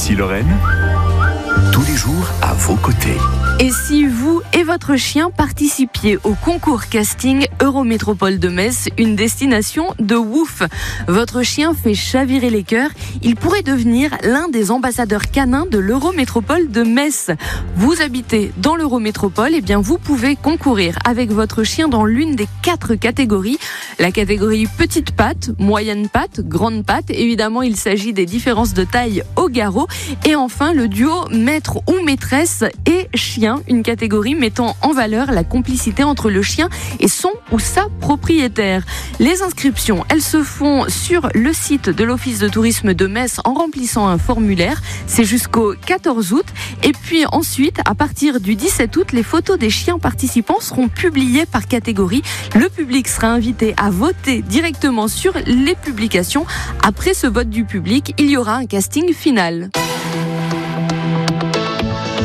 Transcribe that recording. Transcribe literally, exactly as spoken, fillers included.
Ici Lorraine, tous les jours à vos côtés. Et si vous et votre chien participiez au concours casting Eurométropole de Metz, une destination de ouf. Votre chien fait chavirer les cœurs. Il pourrait devenir l'un des ambassadeurs canins de l'Eurométropole de Metz. Vous habitez dans l'Eurométropole, et bien vous pouvez concourir avec votre chien dans l'une des quatre catégories. La catégorie petite patte, moyenne patte, grande patte. Évidemment, il s'agit des différences de taille au garrot. Et enfin, le duo maître ou maîtresse et chien. Une catégorie mettant en valeur la complicité entre le chien et son ou sa propriétaire. Les inscriptions, elles se font sur le site de l'Office de tourisme de Metz en remplissant un formulaire. C'est jusqu'au quatorze août. Et puis ensuite, à partir du dix-sept août, les photos des chiens participants seront publiées par catégorie. Le public sera invité à voter directement sur les publications. Après ce vote du public, il y aura un casting final.